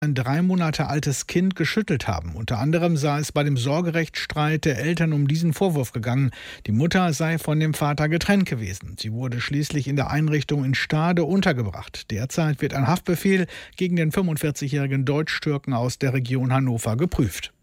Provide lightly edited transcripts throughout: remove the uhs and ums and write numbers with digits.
ein 3 Monate altes Kind geschüttelt haben. Unter anderem sei es bei dem Sorgerechtsstreit der Eltern um diesen Vorwurf gegangen. Die Mutter sei von dem Vater getrennt gewesen. Sie wurde schließlich in der Einrichtung in Stade untergebracht. Derzeit wird ein Haftbefehl gegen den 45-jährigen Deutsch-Türken aus der Region Hannover geprüft.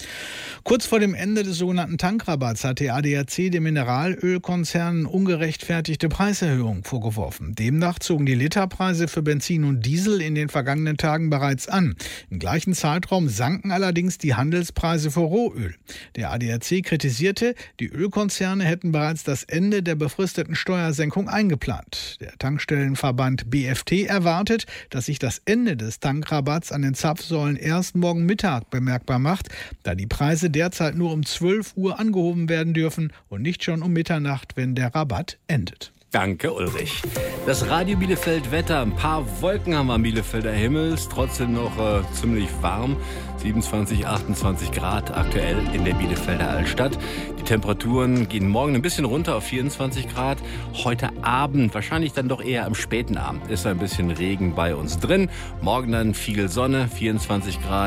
Kurz vor dem Ende des sogenannten Tankrabatts hat die ADAC dem Mineralölkonzernen ungerechtfertigte Preiserhöhungen vorgeworfen. Demnach zogen die Literpreise für Benzin und Diesel in den vergangenen Tagen bereits an. Im gleichen Zeitraum sanken allerdings die Handelspreise für Rohöl. Der ADAC kritisierte, die Ölkonzerne hätten bereits das Ende der befristeten Steuersenkung eingeplant. Der Tankstellenverband BFT erwartet, dass sich das Ende des Tankrabatts an den Zapfsäulen erst morgen Mittag bemerkbar macht, da die Preise derzeit nur um 12 Uhr angehoben werden dürfen und nicht schon um Mitternacht, wenn der Rabatt endet. Danke, Ulrich. Das Radio Bielefeld-Wetter. Ein paar Wolken haben wir am Bielefelder Himmel. Ist trotzdem noch ziemlich warm. 27, 28 Grad aktuell in der Bielefelder Altstadt. Die Temperaturen gehen morgen ein bisschen runter auf 24 Grad. Heute Abend, wahrscheinlich dann doch eher am späten Abend, ist ein bisschen Regen bei uns drin. Morgen dann viel Sonne, 24 Grad,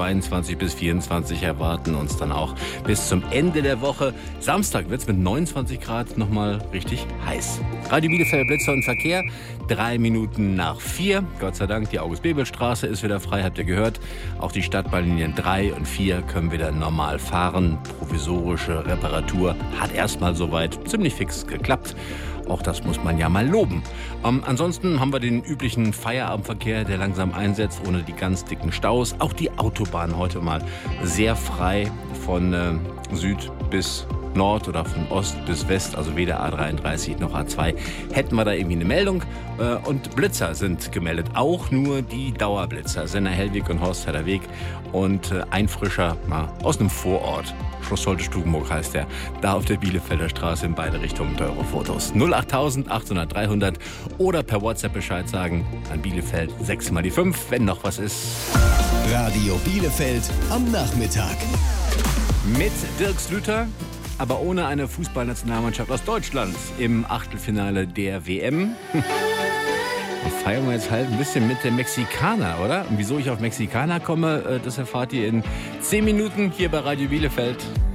22 bis 24 erwarten uns dann auch bis zum Ende der Woche. Samstag wird es mit 29 Grad nochmal richtig heiß. Radio Bielefeld, Blitzer und Verkehr, 3 Minuten nach 4. Gott sei Dank, die August-Bebel-Straße ist wieder frei, habt ihr gehört. Auch die Stadtbahnlinien 3 und 4 können wieder normal fahren. Provisorische Reparatur hat erstmal soweit ziemlich fix geklappt. Auch das muss man ja mal loben. Ansonsten haben wir den üblichen Feierabendverkehr, der langsam einsetzt, ohne die ganz dicken Staus. Auch die Autobahn heute mal sehr frei von Süd bis Nord oder von Ost bis West, also weder A33 noch A2, hätten wir da irgendwie eine Meldung. Und Blitzer sind gemeldet, auch nur die Dauerblitzer. Senner Hellwig und Horst Weg und ein frischer aus einem Vorort. Schloss Holte-Stubenburg heißt der. Da auf der Bielefelder Straße in beide Richtungen teure Fotos. 08000 800 300 oder per WhatsApp Bescheid sagen an Bielefeld 6 mal die 5, wenn noch was ist. Radio Bielefeld am Nachmittag. Mit Dirk Slüter, aber ohne eine Fußballnationalmannschaft aus Deutschland im Achtelfinale der WM. Da feiern wir jetzt halt ein bisschen mit dem Mexikaner, oder? Und wieso ich auf Mexikaner komme, das erfahrt ihr in 10 Minuten hier bei Radio Bielefeld.